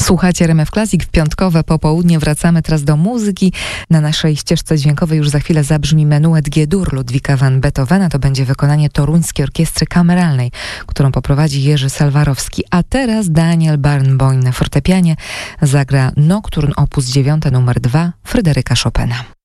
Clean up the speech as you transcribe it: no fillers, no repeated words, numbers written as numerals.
Słuchacie RMF Classic w piątkowe popołudnie. Wracamy teraz do muzyki. Na naszej ścieżce dźwiękowej już za chwilę zabrzmi menuet G-dur Ludwika van Beethovena. To będzie wykonanie Toruńskiej Orkiestry Kameralnej, którą poprowadzi Jerzy Salwarowski. A teraz Daniel Barenboim na fortepianie zagra Nocturne op. 9 nr 2 Fryderyka Chopina.